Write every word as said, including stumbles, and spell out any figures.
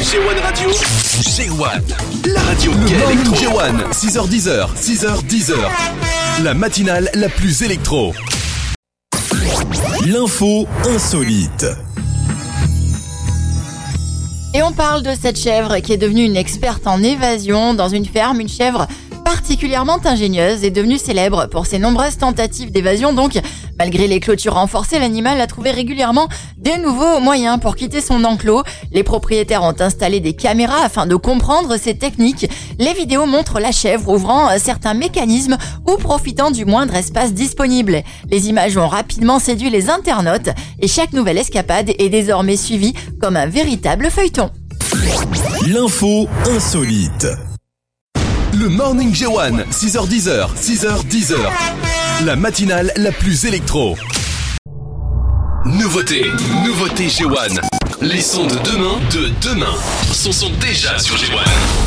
G un Radio. G un, la radio Le gay Morning électro. G un, six heures dix, six heures dix. La matinale la plus électro. L'info insolite. Et on parle de cette chèvre qui est devenue une experte en évasion dans une ferme, une chèvre particulièrement ingénieuse et devenue célèbre pour ses nombreuses tentatives d'évasion. Donc, malgré les clôtures renforcées, l'animal a trouvé régulièrement des nouveaux moyens pour quitter son enclos. Les propriétaires ont installé des caméras afin de comprendre ces techniques. Les vidéos montrent la chèvre ouvrant certains mécanismes ou profitant du moindre espace disponible. Les images ont rapidement séduit les internautes et chaque nouvelle escapade est désormais suivie comme un véritable feuilleton. L'info insolite. Le Morning G un, six heures dix, six heures dix. La matinale la plus électro. Nouveauté, nouveauté G un. Les sons de demain, de demain, sont, sont déjà sur G un.